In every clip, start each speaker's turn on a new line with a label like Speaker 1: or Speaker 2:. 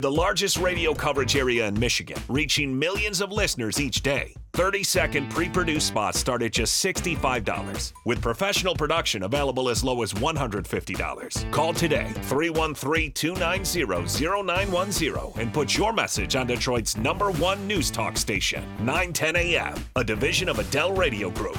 Speaker 1: the largest radio coverage area in Michigan, reaching millions of listeners each day. 30-second pre-produced spots start at just $65, with professional production available as low as $150. Call today, 313-290-0910, and put your message on Detroit's #1 news talk station, 910 AM, a division of Adele Radio Group.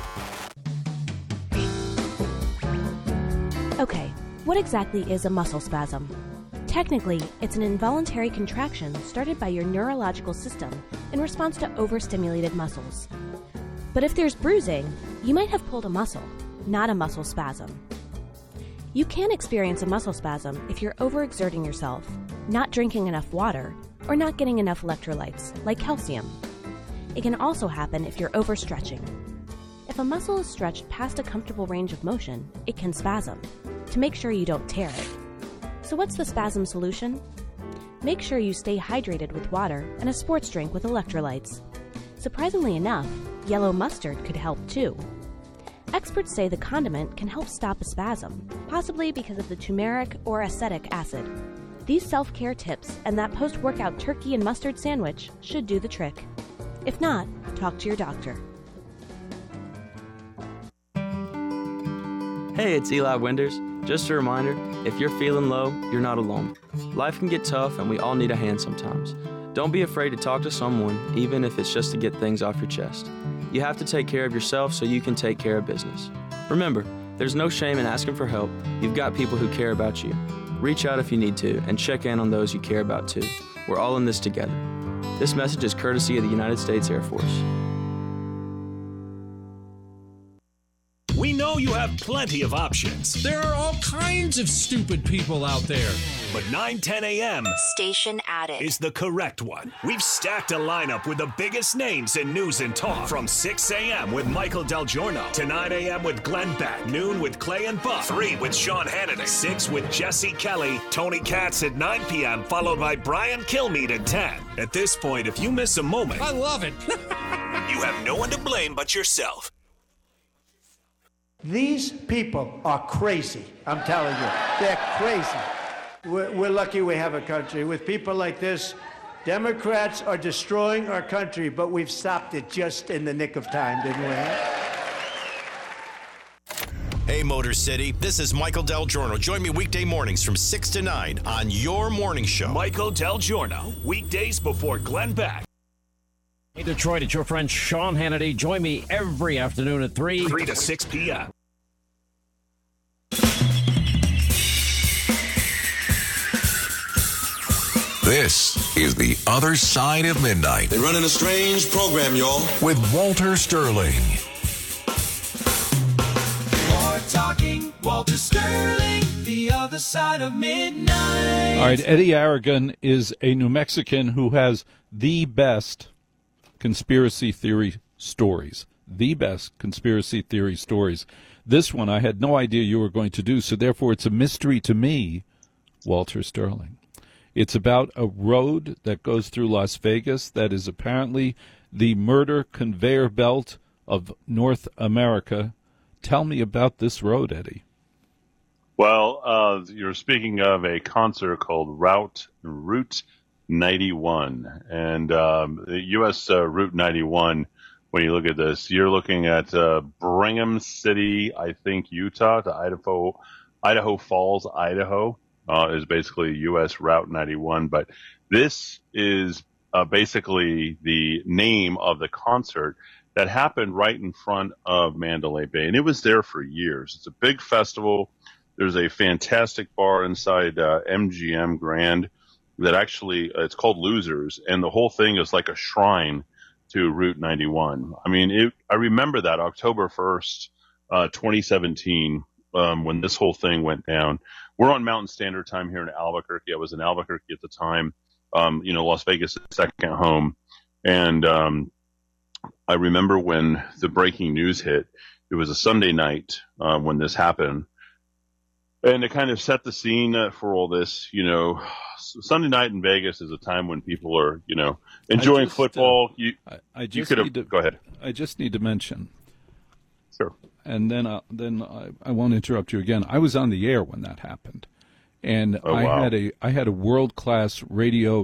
Speaker 2: Okay, what exactly is a muscle spasm? Technically, it's an involuntary contraction started by your neurological system in response to overstimulated muscles. But if there's bruising, you might have pulled a muscle, not a muscle spasm. You can experience a muscle spasm if you're overexerting yourself, not drinking enough water, or not getting enough electrolytes, like calcium. It can also happen if you're overstretching. If a muscle is stretched past a comfortable range of motion, it can spasm, to make sure you don't tear it. So what's the spasm solution? Make sure you stay hydrated with water and a sports drink with electrolytes. Surprisingly enough, yellow mustard could help too. Experts say the condiment can help stop a spasm, possibly because of the turmeric or acetic acid. These self-care tips and that post-workout turkey and mustard sandwich should do the trick. If not, talk to your doctor.
Speaker 3: Hey, it's Eli Winders. Just a reminder, if you're feeling low, you're not alone. Life can get tough and we all need a hand sometimes. Don't be afraid to talk to someone, even if it's just to get things off your chest. You have to take care of yourself so you can take care of business. Remember, there's no shame in asking for help. You've got people who care about you. Reach out if you need to and check in on those you care about too. We're all in this together. This message is courtesy of the United States Air Force.
Speaker 1: We know you have plenty of options.
Speaker 4: There are all kinds of stupid people out there.
Speaker 1: But 910 AM
Speaker 5: Station Added
Speaker 1: is the correct one. We've stacked a lineup with the biggest names in news and talk. From 6 a.m. with Michael Del Giorno to 9 a.m. with Glenn Beck, noon with Clay and Buck, 3 with Sean Hannity, 6 with Jesse Kelly, Tony Katz at 9 p.m., followed by Brian Kilmeade at 10. At this point, if you miss a moment,
Speaker 4: I love it.
Speaker 1: you have no one to blame but yourself.
Speaker 6: These people are crazy, I'm telling you. They're crazy. We're lucky we have a country. With people like this, Democrats are destroying our country, but we've stopped it just in the nick of time, didn't we?
Speaker 7: Hey, Motor City, this is Michael Del Giorno. Join me weekday mornings from 6 to 9 on your morning show.
Speaker 1: Michael Del Giorno, weekdays before Glenn Beck.
Speaker 8: Hey, Detroit, it's your friend Sean Hannity. Join me every afternoon at 3
Speaker 1: to 6 p.m.
Speaker 9: This is The Other Side of Midnight.
Speaker 10: They're running a strange program, y'all.
Speaker 9: With Walter Sterling.
Speaker 11: More talking, Walter Sterling, The Other Side of Midnight.
Speaker 12: All right, Eddie Aragon is a New Mexican who has the best conspiracy theory stories. The best conspiracy theory stories. This one I had no idea you were going to do, so therefore it's a mystery to me, Walter Sterling. It's about a road that goes through Las Vegas that is apparently the murder conveyor belt of North America. Tell me about this road, Eddie.
Speaker 13: Well, you're speaking of a concert called Route 91. And the U.S. Route 91, when you look at this, you're looking at Brigham City, I think, Utah, to Idaho Falls, Idaho. Is basically U.S. Route 91. But this is basically the name of the concert that happened right in front of Mandalay Bay. And it was there for years. It's a big festival. There's a fantastic bar inside MGM Grand that actually, it's called Losers. And the whole thing is like a shrine to Route 91. I mean, I remember that October 1st, 2017, when this whole thing went down. We're on Mountain Standard Time here in Albuquerque. I was in Albuquerque at the time. Las Vegas is second home. And I remember when the breaking news hit, it was a Sunday night when this happened. And to kind of set the scene for all this, Sunday night in Vegas is a time when people are, enjoying football. Go ahead.
Speaker 12: I just need to mention.
Speaker 13: Sure.
Speaker 12: And then I won't interrupt you again. I was on the air when that happened, and I had a world-class radio